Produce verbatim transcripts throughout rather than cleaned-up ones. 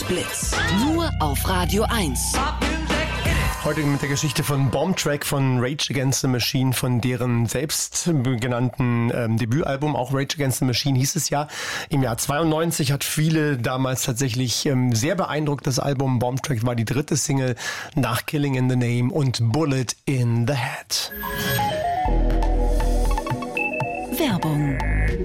Blitz. Nur auf Radio eins. Heute mit der Geschichte von Bomb Track von Rage Against the Machine, von deren selbst genannten ähm, Debütalbum, auch Rage Against the Machine hieß es ja. Im Jahr zweiundneunzig hat viele damals tatsächlich ähm, sehr beeindruckt. Das Album Bomb Track war die dritte Single nach Killing in the Name und Bullet in the Head. Werbung.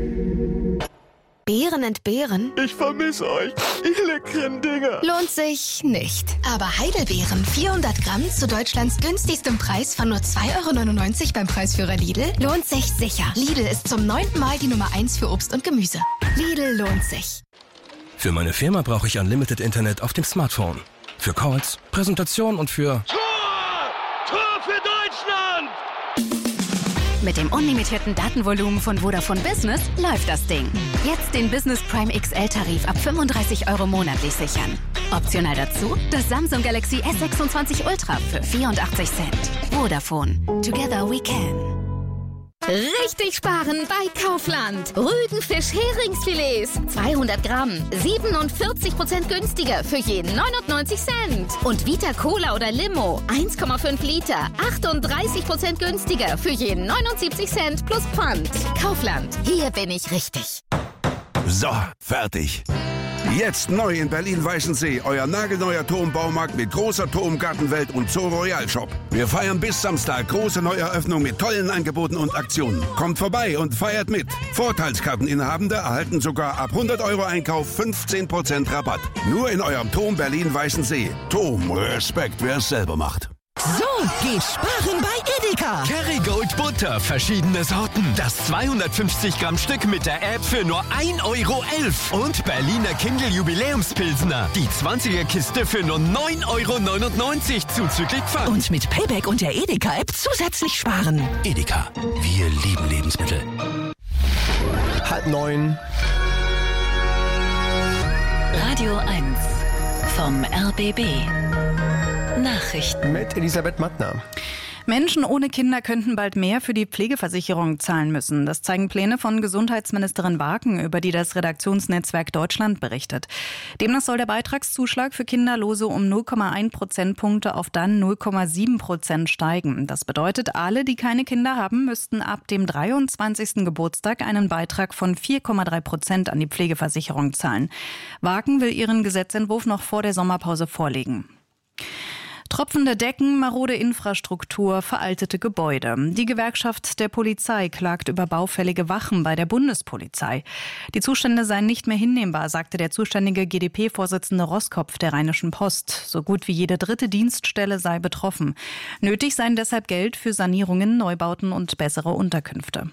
Beeren entbehren? Ich vermisse euch, ihr leckeren Dinger. Lohnt sich nicht. Aber Heidelbeeren, vierhundert Gramm zu Deutschlands günstigstem Preis von nur zwei Euro neunundneunzig beim Preisführer Lidl, lohnt sich sicher. Lidl ist zum neunten Mal die Nummer eins für Obst und Gemüse. Lidl lohnt sich. Für meine Firma brauche ich Unlimited Internet auf dem Smartphone. Für Calls, Präsentation und für... Tor! Tor für Deutschland! Mit dem unlimitierten Datenvolumen von Vodafone Business läuft das Ding. Jetzt den Business Prime X L-Tarif ab fünfunddreißig Euro monatlich sichern. Optional dazu das Samsung Galaxy S sechsundzwanzig Ultra für vierundachtzig Cent. Vodafone. Together we can. Richtig sparen bei Kaufland. Rügenfisch-Heringsfilets. zweihundert Gramm. siebenundvierzig Prozent günstiger für jeden neunundneunzig Cent. Und Vita Cola oder Limo. eins Komma fünf Liter. achtunddreißig Prozent günstiger für jeden neunundsiebzig Cent plus Pfand. Kaufland. Hier bin ich richtig. So, fertig. Jetzt neu in Berlin-Weißensee, euer nagelneuer Turmbaumarkt mit großer Turmgartenwelt und Zoo Royal Shop. Wir feiern bis Samstag große Neueröffnung mit tollen Angeboten und Aktionen. Kommt vorbei und feiert mit. Vorteilskarteninhabende erhalten sogar ab hundert Euro Einkauf fünfzehn Prozent Rabatt. Nur in eurem Turm Berlin-Weißensee. Turm, Respekt, wer es selber macht. So, geh sparen bei Edeka. Kerrygold Butter, verschiedene Sorten. Das zweihundertfünfzig Gramm Stück mit der App für nur ein Euro elf. Und Berliner Kindl Jubiläumspilsner. Die zwanziger Kiste für nur neun Euro neunundneunzig zuzüglich Pfand. Und mit Payback und der Edeka-App zusätzlich sparen. Edeka, wir lieben Lebensmittel. Halb neun. Radio eins vom R B B. Nachrichten Mit Elisabeth Mattner. Menschen ohne Kinder könnten bald mehr für die Pflegeversicherung zahlen müssen. Das zeigen Pläne von Gesundheitsministerin Waken, über die das Redaktionsnetzwerk Deutschland berichtet. Demnach soll der Beitragszuschlag für Kinderlose um null Komma eins Prozentpunkte auf dann null Komma sieben Prozent steigen. Das bedeutet, alle, die keine Kinder haben, müssten ab dem dreiundzwanzigsten Geburtstag einen Beitrag von vier Komma drei Prozent an die Pflegeversicherung zahlen. Waken will ihren Gesetzentwurf noch vor der Sommerpause vorlegen. Tropfende Decken, marode Infrastruktur, veraltete Gebäude. Die Gewerkschaft der Polizei klagt über baufällige Wachen bei der Bundespolizei. Die Zustände seien nicht mehr hinnehmbar, sagte der zuständige G d P-Vorsitzende Roskopf der Rheinischen Post. So gut wie jede dritte Dienststelle sei betroffen. Nötig seien deshalb Geld für Sanierungen, Neubauten und bessere Unterkünfte.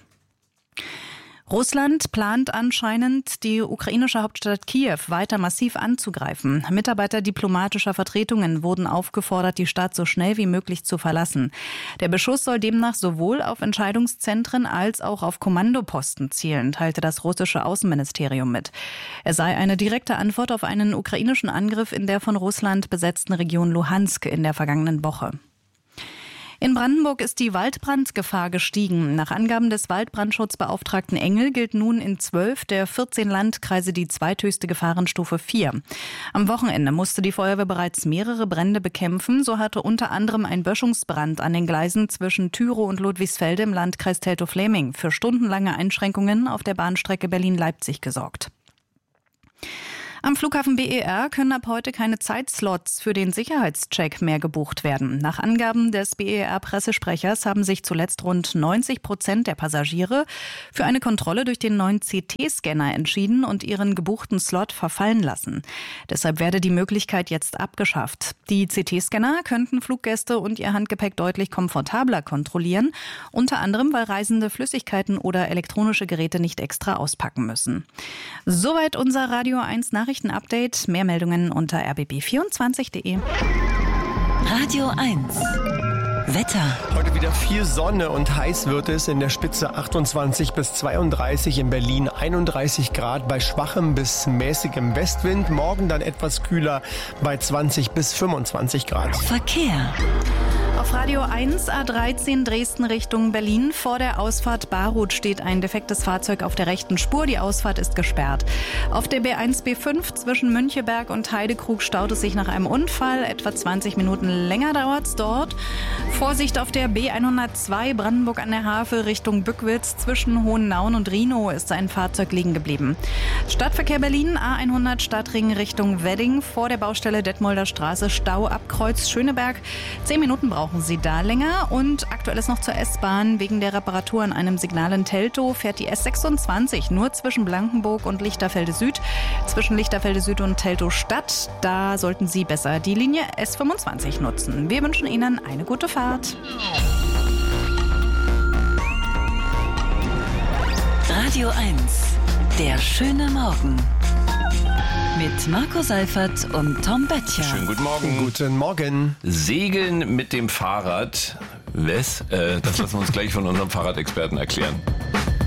Russland plant anscheinend, die ukrainische Hauptstadt Kiew weiter massiv anzugreifen. Mitarbeiter diplomatischer Vertretungen wurden aufgefordert, die Stadt so schnell wie möglich zu verlassen. Der Beschuss soll demnach sowohl auf Entscheidungszentren als auch auf Kommandoposten zielen, teilte das russische Außenministerium mit. Er sei eine direkte Antwort auf einen ukrainischen Angriff in der von Russland besetzten Region Luhansk in der vergangenen Woche. In Brandenburg ist die Waldbrandgefahr gestiegen. Nach Angaben des Waldbrandschutzbeauftragten Engel gilt nun in zwölf der vierzehn Landkreise die zweithöchste Gefahrenstufe vier. Am Wochenende musste die Feuerwehr bereits mehrere Brände bekämpfen. So hatte unter anderem ein Böschungsbrand an den Gleisen zwischen Tyrow und Ludwigsfelde im Landkreis Teltow-Fläming für stundenlange Einschränkungen auf der Bahnstrecke Berlin-Leipzig gesorgt. Am Flughafen B E R können ab heute keine Zeitslots für den Sicherheitscheck mehr gebucht werden. Nach Angaben des B E R-Pressesprechers haben sich zuletzt rund neunzig Prozent der Passagiere für eine Kontrolle durch den neuen C T-Scanner entschieden und ihren gebuchten Slot verfallen lassen. Deshalb werde die Möglichkeit jetzt abgeschafft. Die C T-Scanner könnten Fluggäste und ihr Handgepäck deutlich komfortabler kontrollieren, unter anderem, weil Reisende Flüssigkeiten oder elektronische Geräte nicht extra auspacken müssen. Soweit unser Radio eins Nachrichten-Update. Mehr Meldungen unter r b b vierundzwanzig punkt de. Radio eins. Wetter. Heute wieder viel Sonne und heiß wird es. In der Spitze achtundzwanzig bis zweiunddreißig, in Berlin einunddreißig Grad bei schwachem bis mäßigem Westwind. Morgen dann etwas kühler bei zwanzig bis fünfundzwanzig Grad. Verkehr. Auf Radio eins A dreizehn Dresden Richtung Berlin. Vor der Ausfahrt Barut steht ein defektes Fahrzeug auf der rechten Spur. Die Ausfahrt ist gesperrt. Auf der B eins B fünf zwischen Müncheberg und Heidekrug staut es sich nach einem Unfall. Etwa zwanzig Minuten länger dauert es dort. Vorsicht auf der B hundertzwei Brandenburg an der Havel Richtung Bückwitz. Zwischen Hohennauen und Rhinow ist ein Fahrzeug liegen geblieben. Stadtverkehr Berlin A hundert Stadtring Richtung Wedding. Vor der Baustelle Detmolder Straße Stau ab Kreuz Schöneberg. Zehn Minuten brauchen Sie da länger. Und aktuell ist noch zur S-Bahn. Wegen der Reparatur an einem Signal in Teltow fährt die S sechsundzwanzig nur zwischen Blankenburg und Lichterfelde Süd. Zwischen Lichterfelde Süd und Teltow Stadt. Da sollten Sie besser die Linie S fünfundzwanzig nutzen. Wir wünschen Ihnen eine gute Fahrt. Radio eins. Der schöne Morgen. Mit Marco Seifert und Tom Böttcher. Schönen guten Morgen. Guten Morgen. Segeln mit dem Fahrrad. Was? Äh, das lassen wir uns gleich von unserem Fahrradexperten erklären.